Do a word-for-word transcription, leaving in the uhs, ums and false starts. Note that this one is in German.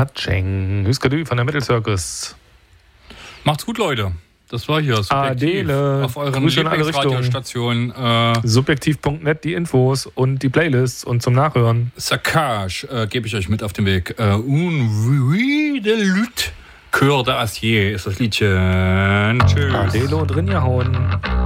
Katscheng. Hüskadü von der Metal Circus. Macht's gut, Leute. Das war hier Subjektiv Adele. auf euren Grüße in alle Lieblingsradiostationen. Äh, Subjektiv punkt net, die Infos und die Playlists und zum Nachhören. Saccage äh, gebe ich euch mit auf den Weg. Äh, Un Vui de Lutte. Cœur d'Acier ist das Liedchen. Tschüss. Adele und Rinja hauen.